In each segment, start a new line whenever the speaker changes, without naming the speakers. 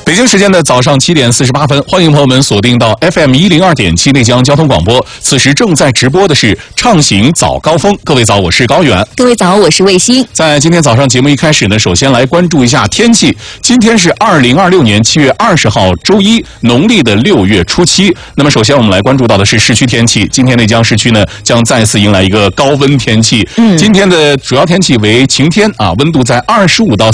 北京时间的早上7点48分，欢迎朋友们锁定到 FM 102.7内江交通广播。此时正在直播的是畅行早高峰。各位早，我是高远。
各位早，我是卫星。
在今天早上节目一开始呢，首先来关注一下天气。今天是2026年7月20号周一，农历的6月初7。那么首先我们来关注到的是市区天气。今天内江市区呢将再次迎来一个高温天气。今天的主要天气为晴天啊，温度在25到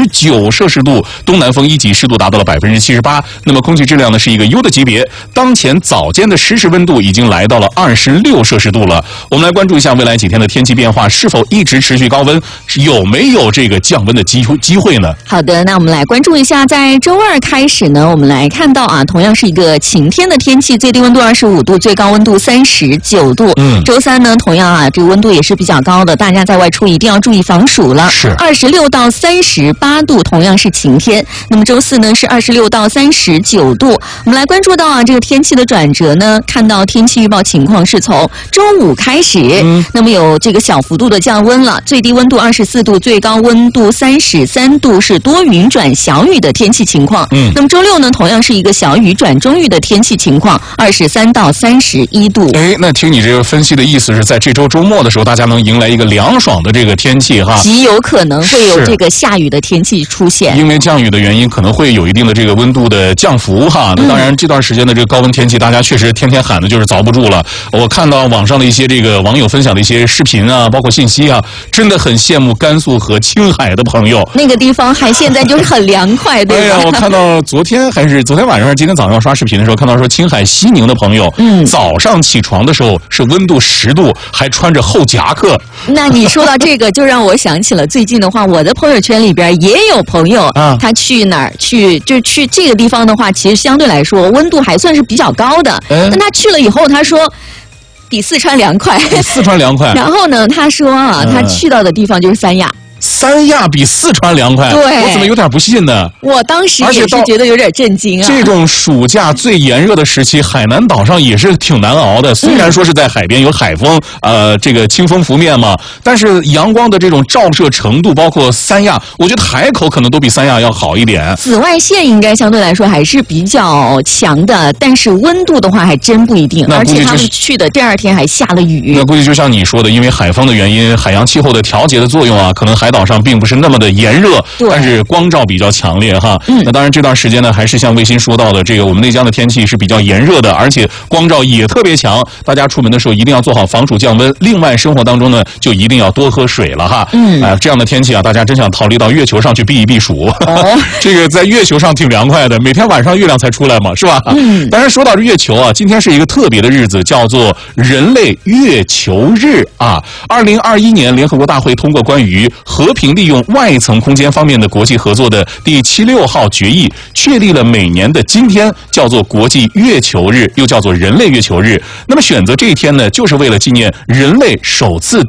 39摄氏度，东南风1级，湿度达到了78%。那么空气质量呢是一个优的级别。当前早间的实时温度已经来到了26摄氏度了。我们来关注一下未来几天的天气变化，是否一直持续高温，有没有这个降温的机会呢？
好的，那我们来关注一下，在周二开始呢，我们来看到啊，同样是一个晴天的天气，最低温度25度，最高温度39度。周三呢，同样啊，这个温度也是比较高的，大家在外出一定要注意防暑了。
是
26到38度，同样是晴天。那么周四呢是26到39度。我们来关注到啊，这个天气的转折呢，看到天气预报情况是从周五开始，那么有这个小幅度的降温了，最低温度24度，最高温度33度，是多云转小雨的天气情况。那么周六呢，同样是一个小雨转中雨的天气情况，23到31度。
那听你这个分析的意思是在这周周末的时候，大家能迎来一个凉爽的这个天气哈，
极有可能会有这个下雨的天气出现。
因为降雨的原因，可能会有一定的这个温度的降幅哈。那当然，这段时间的这个高温天气，大家确实天天喊的就是遭不住了。我看到网上的一些这个网友分享的一些视频啊，包括信息啊，真的很羡慕甘肃和青海的朋友。
那个地方还现在就是很凉快，对吧？
哎呀，我看到昨天晚上，今天早上刷视频的时候，看到说青海西宁的朋友，早上起床的时候是温度10度，还穿着厚夹克。
那你说到这个，就让我想起了最近的话，我的朋友圈里边也有朋友，他去哪儿去，就去这个地方的话，其实相对来说温度还算是比较高的。但他去了以后，他说比四川凉快。
四川凉快。
然后呢，他说啊，他去到的地方就是三亚。
三亚比四川凉快，
对，
我怎么有点不信呢？
我当时也是觉得有点震惊啊。
这种暑假最炎热的时期，海南岛上也是挺难熬的。虽然说是在海边有海风，这个清风拂面嘛，但是阳光的这种照射程度，包括三亚，我觉得海口可能都比三亚要好一点。
紫外线应该相对来说还是比较强的，但是温度的话还真不一定。而且他们去的第二天还下了雨。
那估计就像你说的，因为海风的原因，海洋气候的调节的作用啊，可能海岛上并不是那么的炎热，但是光照比较强烈哈。那当然这段时间呢，还是像卫星说到的，这个我们内江的天气是比较炎热的，而且光照也特别强。大家出门的时候一定要做好防暑降温。另外，生活当中呢，就一定要多喝水了哈。这样的天气啊，大家真想逃离到月球上去避一避暑。这个在月球上挺凉快的，每天晚上月亮才出来嘛，是吧？当然说到月球啊，今天是一个特别的日子，叫做人类月球日啊。2021年联合国大会通过关于和平利用外层空间方面的国际合作的第76号决议，确立了每年的今天叫做国际月球日，又叫做人类月球日。那么选择这一天呢，就是为了纪念人类首次